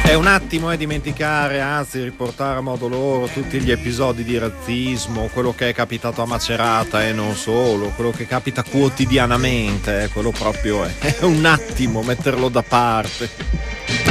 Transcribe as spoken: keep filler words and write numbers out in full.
È un attimo eh, dimenticare, anzi riportare a modo loro tutti gli episodi di razzismo, quello che è capitato a Macerata e non solo, quello che capita quotidianamente, eh, quello proprio è, è un attimo metterlo da parte.